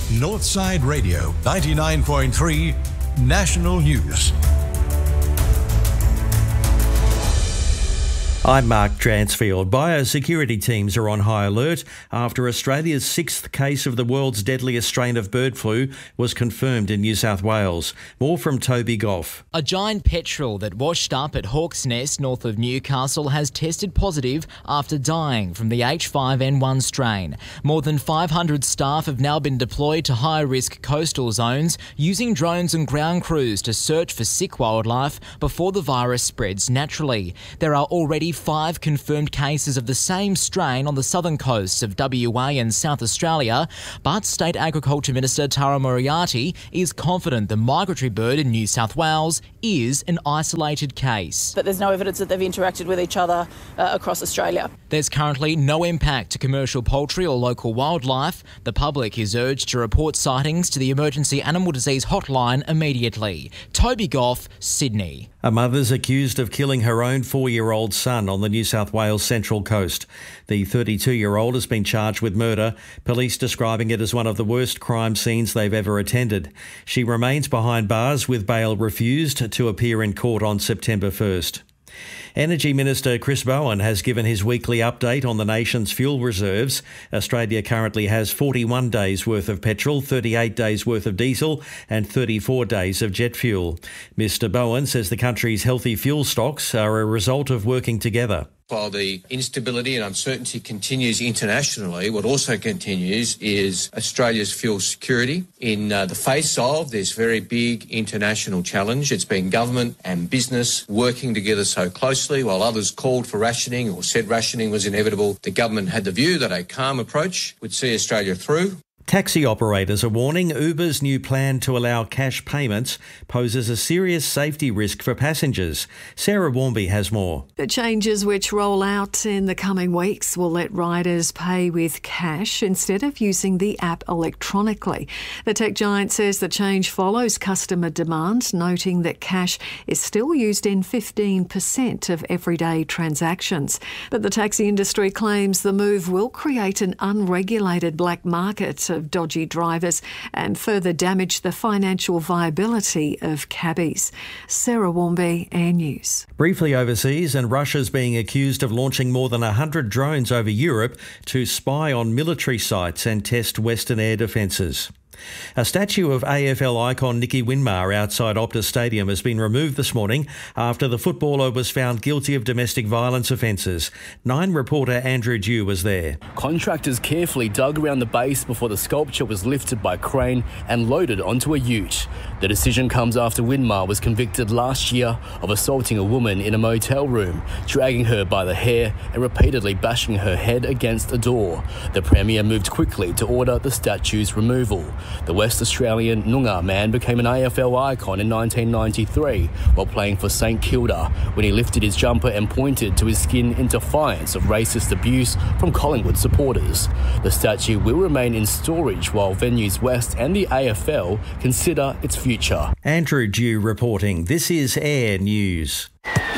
Northside Radio 99.3 National News. I'm Mark Dransfield. Biosecurity teams are on high alert after Australia's sixth case of the world's deadliest strain of bird flu was confirmed in New South Wales. More from Toby Goff. A giant petrel that washed up at Hawk's Nest north of Newcastle has tested positive after dying from the H5N1 strain. More than 500 staff have now been deployed to high-risk coastal zones using drones and ground crews to search for sick wildlife before the virus spreads naturally. There are already 5 confirmed cases of the same strain on the southern coasts of WA and South Australia, but State Agriculture Minister Tara Moriarty is confident the migratory bird in New South Wales is an isolated case. But there's no evidence that they've interacted with each other across Australia. There's currently no impact to commercial poultry or local wildlife. The public is urged to report sightings to the Emergency Animal Disease Hotline immediately. Toby Goff, Sydney. A mother's accused of killing her own 4-year-old son on the New South Wales Central Coast. The 32-year-old has been charged with murder, police describing it as one of the worst crime scenes they've ever attended. She remains behind bars with bail refused to appear in court on September 1st. Energy Minister Chris Bowen has given his weekly update on the nation's fuel reserves. Australia currently has 41 days worth of petrol, 38 days worth of diesel and 34 days of jet fuel. Mr Bowen says the country's healthy fuel stocks are a result of working together. While the instability and uncertainty continues internationally, what also continues is Australia's fuel security. In the face of this very big international challenge, it's been government and business working together so closely. While others called for rationing or said rationing was inevitable, the government had the view that a calm approach would see Australia through. Taxi operators are warning Uber's new plan to allow cash payments poses a serious safety risk for passengers. Sarah Warmby has more. The changes which roll out in the coming weeks will let riders pay with cash instead of using the app electronically. The tech giant says the change follows customer demand, noting that cash is still used in 15% of everyday transactions. But the taxi industry claims the move will create an unregulated black market of dodgy drivers and further damage the financial viability of cabbies. Sarah Warmby, Air News. Briefly overseas, and Russia's being accused of launching more than 100 drones over Europe to spy on military sites and test Western air defences. A statue of AFL icon Nicky Winmar outside Optus Stadium has been removed this morning after the footballer was found guilty of domestic violence offences. 9 reporter Andrew Dew was there. Contractors carefully dug around the base before the sculpture was lifted by crane and loaded onto a ute. The decision comes after Winmar was convicted last year of assaulting a woman in a motel room, dragging her by the hair and repeatedly bashing her head against a door. The Premier moved quickly to order the statue's removal. The West Australian Noongar man became an AFL icon in 1993 while playing for St Kilda when he lifted his jumper and pointed to his skin in defiance of racist abuse from Collingwood supporters. The statue will remain in storage while Venues West and the AFL consider its future. Andrew Dew reporting. This is Air News.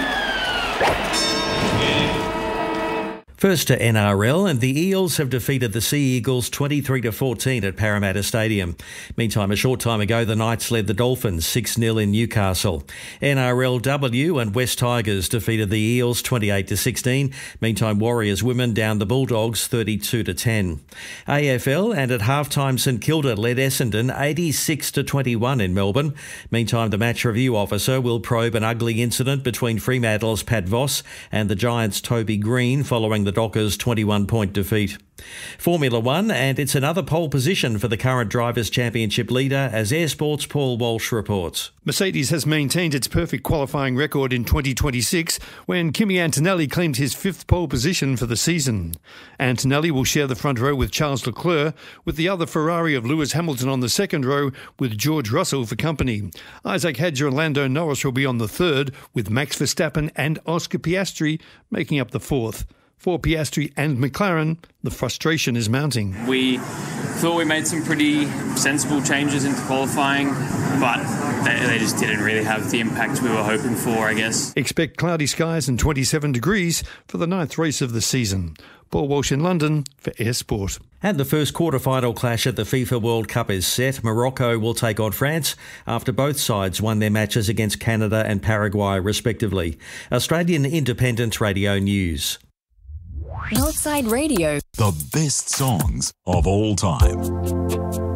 First to NRL, and the Eels have defeated the Sea Eagles 23-14 at Parramatta Stadium. Meantime, a short time ago, the Knights led the Dolphins 6-0 in Newcastle. NRLW and West Tigers defeated the Eels 28-16. Meantime, Warriors women downed the Bulldogs 32-10. AFL, and at halftime, St Kilda led Essendon 86-21 in Melbourne. Meantime, the match review officer will probe an ugly incident between Fremantle's Pat Voss and the Giants' Toby Green following the Dockers' 21-point defeat. Formula One, and it's another pole position for the current Drivers' Championship leader, as Air Sports' Paul Walsh reports. Mercedes has maintained its perfect qualifying record in 2026 when Kimi Antonelli claimed his 5th pole position for the season. Antonelli will share the front row with Charles Leclerc, with the other Ferrari of Lewis Hamilton on the 2nd row with George Russell for company. Isaac Hadjar and Lando Norris will be on the 3rd, with Max Verstappen and Oscar Piastri making up the 4th. For Piastri and McLaren, the frustration is mounting. We thought we made some pretty sensible changes into qualifying, but they just didn't really have the impact we were hoping for, I guess. Expect cloudy skies and 27 degrees for the 9th race of the season. Paul Walsh in London for Air Sport. And the first quarter-final clash at the FIFA World Cup is set. Morocco will take on France after both sides won their matches against Canada and Paraguay, respectively. Australian Independent Radio News. Northside Radio. The best songs of all time.